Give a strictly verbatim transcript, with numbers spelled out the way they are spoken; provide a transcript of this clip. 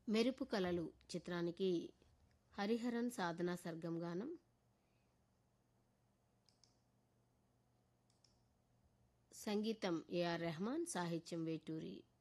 మెరుపు కలలు చిత్రానికి హరిహరన్ సాధనా సర్గం గానం. సంగీతం ఏఆర్ రెహమాన్, సాహిత్యం వేటూరి.